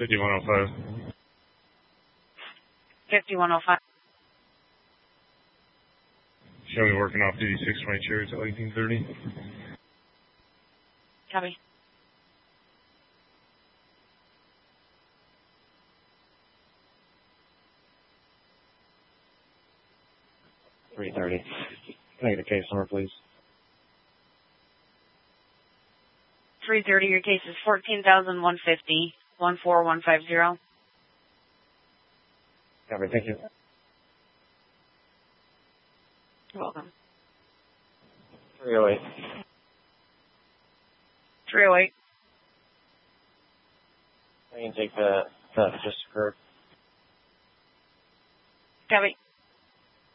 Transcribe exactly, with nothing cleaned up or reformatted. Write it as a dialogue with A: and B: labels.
A: fifty-one oh five.
B: fifty-one oh five.
A: Show me working off duty six twenty Cherries at eighteen thirty.
B: Copy.
C: three thirty. Can I get a case number, please?
B: three thirty, your case is fourteen thousand one hundred fifty, one four one five zero.
C: Copy, thank you.
B: You're welcome.
C: three oh eight.
B: three oh eight.
C: I can take the theft just occurred.
B: Copy.